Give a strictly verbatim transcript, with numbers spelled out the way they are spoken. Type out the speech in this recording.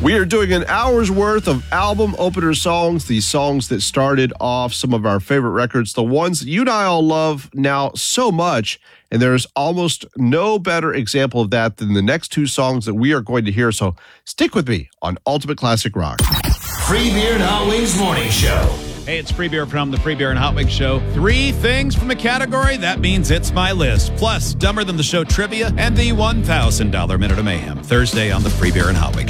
We are doing an hour's worth of album opener songs, the songs that started off some of our favorite records, the ones that you and I all love now so much. And there's almost no better example of that than the next two songs that we are going to hear. So stick with me on Ultimate Classic Rock. Free Beer and Hot Wings Morning Show. Hey, it's Free Beer from the Free Beer and Hot Wings Show. Three things from a category, that means it's my list. Plus, Dumber Than the Show trivia and the one thousand dollars Minute of Mayhem. Thursday on the Free Beer and Hot Wings